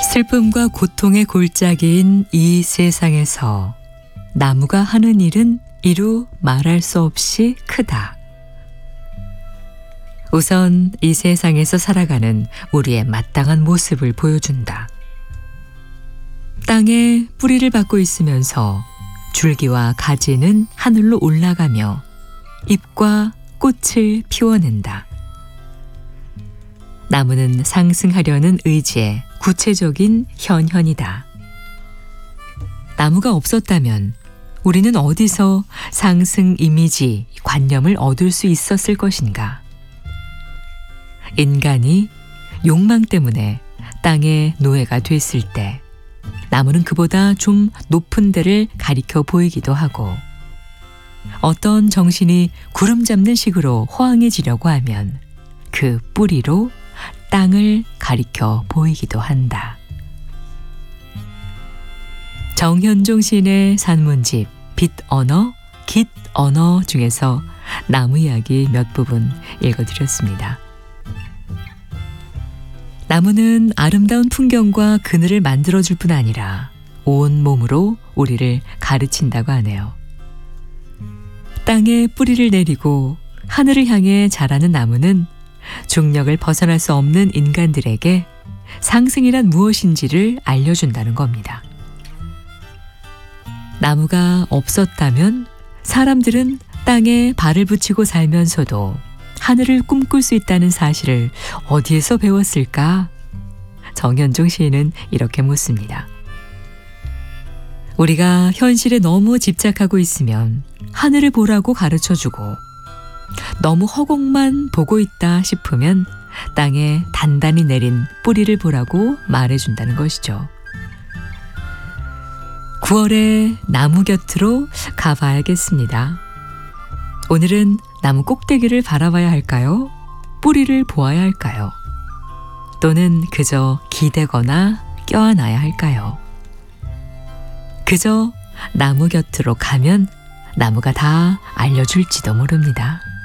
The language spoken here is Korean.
슬픔과 고통의 골짜기인 이 세상에서 나무가 하는 일은 이루 말할 수 없이 크다. 우선 이 세상에서 살아가는 우리의 마땅한 모습을 보여준다. 땅에 뿌리를 받고 있으면서 줄기와 가지는 하늘로 올라가며 잎과 꽃을 피워낸다. 나무는 상승하려는 의지의 구체적인 현현이다. 나무가 없었다면 우리는 어디서 상승 이미지, 관념을 얻을 수 있었을 것인가? 인간이 욕망 때문에 땅의 노예가 됐을 때 나무는 그보다 좀 높은 데를 가리켜 보이기도 하고, 어떤 정신이 구름 잡는 식으로 호황해지려고 하면 그 뿌리로 땅을 가리켜 보이기도 한다. 정현종 시인의 산문집 빛언어, 깃언어 중에서 나무 이야기 몇 부분 읽어드렸습니다. 나무는 아름다운 풍경과 그늘을 만들어줄 뿐 아니라 온 몸으로 우리를 가르친다고 하네요. 땅에 뿌리를 내리고 하늘을 향해 자라는 나무는 중력을 벗어날 수 없는 인간들에게 상승이란 무엇인지를 알려준다는 겁니다. 나무가 없었다면 사람들은 땅에 발을 붙이고 살면서도 하늘을 꿈꿀 수 있다는 사실을 어디에서 배웠을까? 정현종 시인은 이렇게 묻습니다. 우리가 현실에 너무 집착하고 있으면 하늘을 보라고 가르쳐주고, 너무 허공만 보고 있다 싶으면 땅에 단단히 내린 뿌리를 보라고 말해준다는 것이죠. 9월에 나무 곁으로 가봐야겠습니다. 오늘은 나무 꼭대기를 바라봐야 할까요? 뿌리를 보아야 할까요? 또는 그저 기대거나 껴안아야 할까요? 그저 나무 곁으로 가면 나무가 다 알려줄지도 모릅니다.